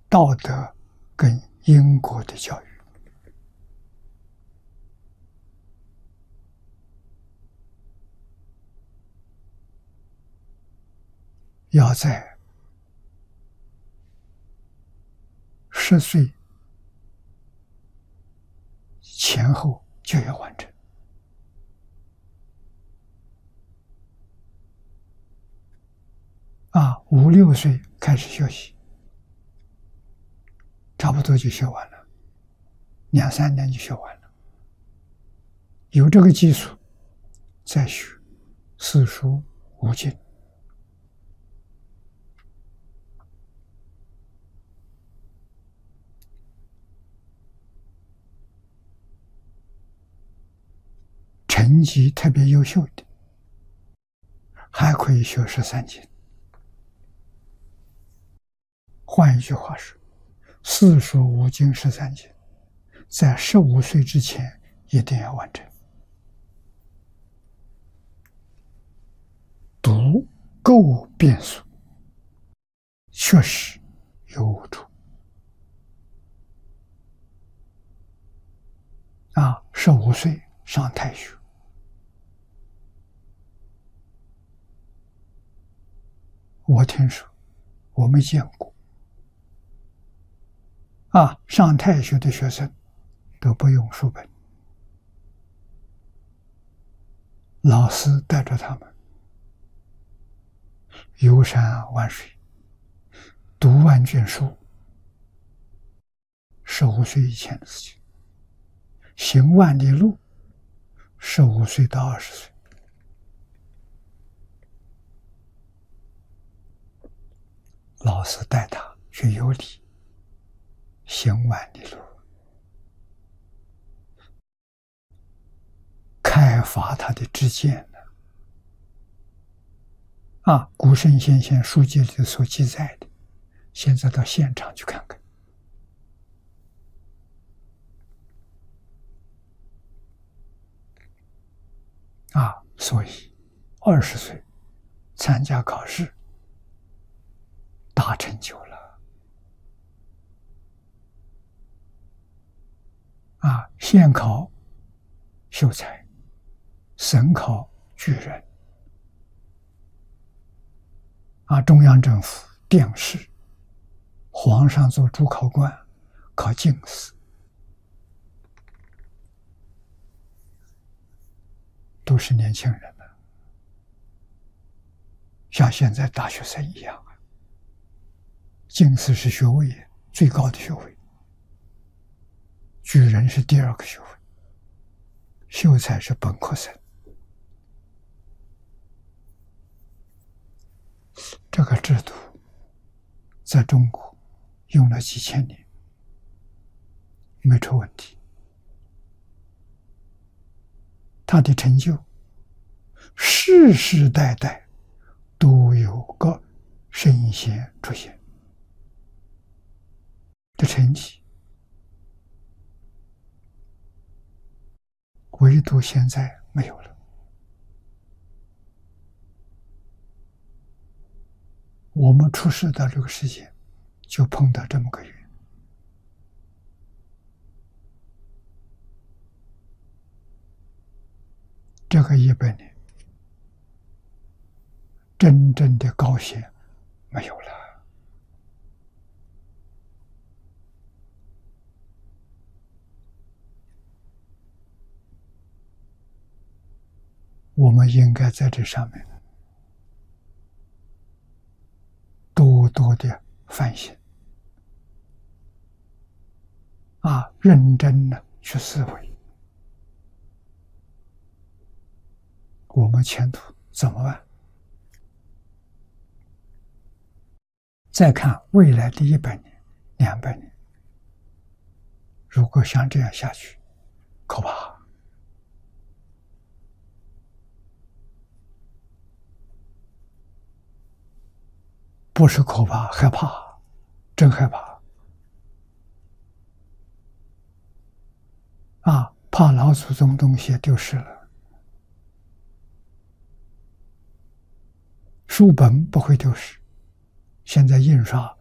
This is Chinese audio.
道德跟因果的教育，要在10岁前后就要完成。5、6岁开始学习，差不多就学完了，2、3年就学完了。有这个基础，再学四书五经。成绩特别优秀的，还可以学13经。换一句话说，四书五经13经，在15岁之前一定要完成。读够变数，确实有误处。15岁上太学，我听说，我没见过。上太学的学生都不用书本，老师带着他们游山玩水，读万卷书，15岁以前的事情；行万里路，15岁到20岁。老师带他去游历，行万里路，开发他的知见呢。古圣先贤书籍里所记载的，现在到现场去看看。所以20岁参加考试，大成就了。县考秀才，省考举人，中央政府殿试，皇上做主考官，考进士，都是年轻人了，像现在大学生一样。进士是学位最高的学位，举人是第2个学位，秀才是本科生。这个制度在中国用了几千年，没出问题。他的成就，世世代代都有个圣贤出现的成绩，唯独现在没有了。我们出世到这个世界，就碰到这么个缘。这个100年，真正的高贤没有了。我们应该在这上面多多的反省，认真的去思维，我们前途怎么办？再看未来的100年、200年，如果像这样下去，可怕。不是可怕，害怕，真害怕。怕老祖宗东西丢失了。书本不会丢失，现在印刷